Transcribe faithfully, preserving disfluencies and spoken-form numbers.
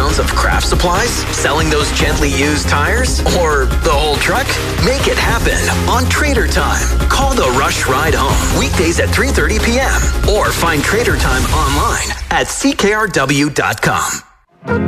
pounds of craft supplies? Selling those gently used tires? Or the whole truck? Make it happen on Trader Time. Call the Rush Ride Home weekdays at three thirty p.m. or find Trader Time online at c k r w dot com.